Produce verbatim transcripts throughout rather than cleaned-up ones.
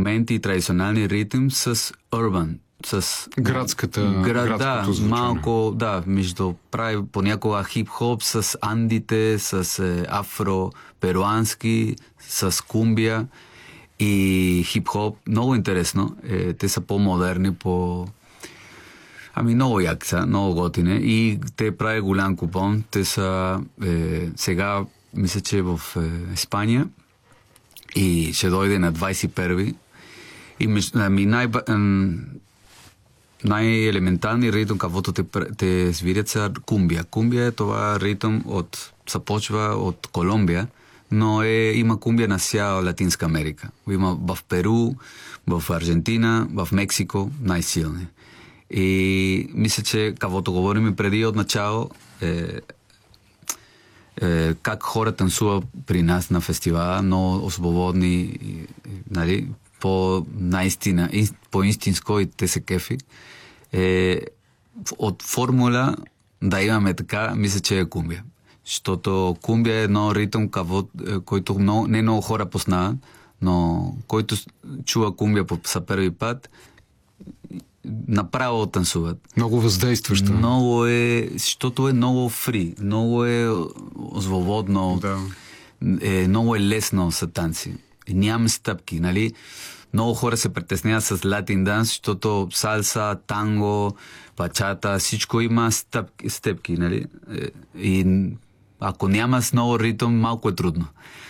инструменти и традиционални ритъм с urban, с градската, град, да, звучане. малко, да, между прави понякога хип-хоп с андите, с е, афро-перуански, с кумбия и хип-хоп. Много интересно. Е, те са по-модерни, по... Ами много яки са, много готини. И те прави голям купон. Те са е, сега, мисля, че в е, Испания и ще дойде на двадесет и първи. И между, ами най- най-елементарни ритъм, каквото те, те свирят, са кумбия. Кумбия е това ритъм от, започва от Колумбия, но е, има кумбия на цяла Латинска Америка. Има в Перу, в Аржентина, в Мексико най-силни. И мисля, че каквото говорим преди от начало, е, е, как хора танцуват при нас на фестивала, но свободни, нали, по наистина, по-истинско и те се кефи. Е, от формула да имаме така, мисля, че е кумбия. Защото кумбия е едно ритъм, който много, не много хора познават, но който чува кумбия за първи път, направо танцуват. Много въздействащо. Много е, защото е много фри, много е свободно, да. е, много е лесно са танци. Нямам стъпки, нали? Много хора се притесняват с латин данс, защото салса, танго, бачата, всичко има стъпки, стъпки, нали? И ако няма с много ритъм, малко е трудно.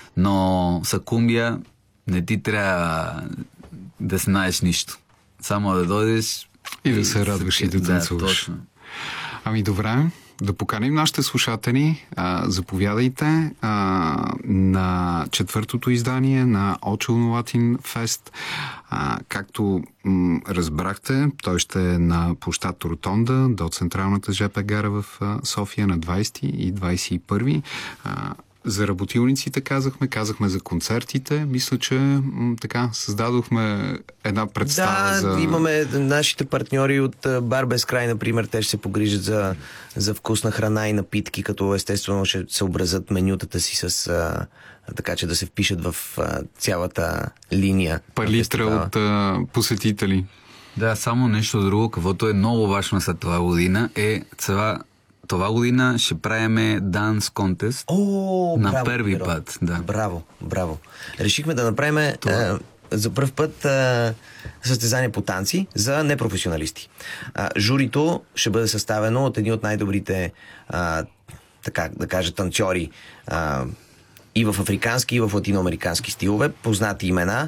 Но с кумбия не ти трябва да знаеш нищо. Само да дойдеш и да се радваш и да танцуваш. Да, ами добре, да поканим нашите слушатели. А, заповядайте а, на четвъртото издание на Очоу Latin Fest. А, както м, разбрахте, той ще е на площад Ротонда до централната жп гара в а, София на двадесети и двадесет и първи. А, За работилниците казахме, казахме за концертите. Мисля, че м, така създадохме една представа да, за... Да, имаме нашите партньори от Бар Без край, например, те ще се погрижат за, за вкусна храна и напитки, като естествено ще съобразят менютата си с... А, така че да се впишат в а, цялата линия. Палитра от а, посетители. Да, само нещо друго, каквото е много важно за това година, е това... Това година ще правиме данс контест на браво, първи Пиро. път. Да. Браво, браво. Решихме да направим е, за първ път е, състезание по танци за непрофесионалисти. А, журито ще бъде съставено от едни от най-добрите а, така да кажа танцори а, и в африкански, и в латиноамерикански стилове, познати имена.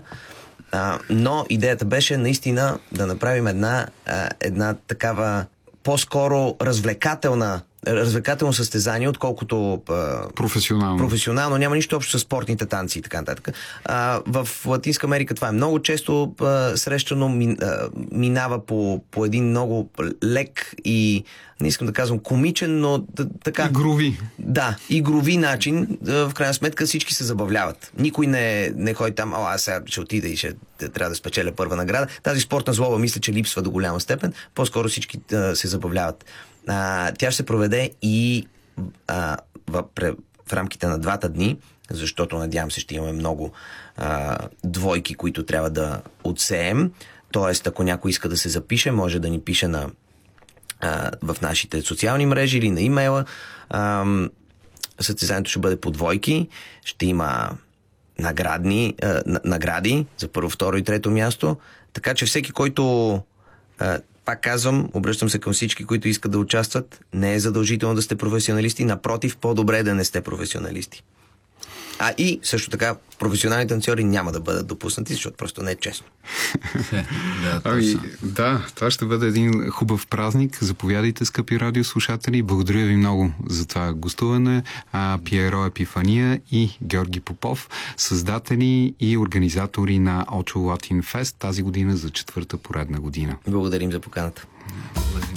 А, но идеята беше наистина да направим една, а, една такава по-скоро развлекателна развлекателно състезание, отколкото а, професионално. професионално. Няма нищо общо с спортните танци и така нататък. А, в Латинска Америка това е много често а, срещано, ми, а, минава по, по един много лек и, не искам да казвам комичен, но така... Игрови. Да, игрови начин. В крайна сметка всички се забавляват. Никой не, не ходи там, а аз сега ще отида и ще трябва да спечеля първа награда. Тази спортна злоба мисля, че липсва до голяма степен. По-скоро всички а, се забавляват. А, тя ще се проведе и а, в, в рамките на двата дни, защото надявам се ще имаме много а, двойки, които трябва да отсеем. Тоест, ако някой иска да се запише, може да ни пише на, а, в нашите социални мрежи или на имейла. А, състезанието ще бъде по двойки. Ще има наградни, а, награди за първо, второ и трето място. Така че всеки, който... А, пак казвам, обръщам се към всички, които искат да участват. Не е задължително да сте професионалисти, напротив, по-добре е да не сте професионалисти. А и също така, професионални танцори няма да бъдат допуснати, защото просто не е честно. да, ами, да, това ще бъде един хубав празник. Заповядайте, скъпи радиослушатели. Благодаря ви много за това гостуване. А, Пиеро Епифания и Георги Попов, създатели и организатори на Очоу Latin Fest тази година за четвърта поредна година. Благодарим за поканата.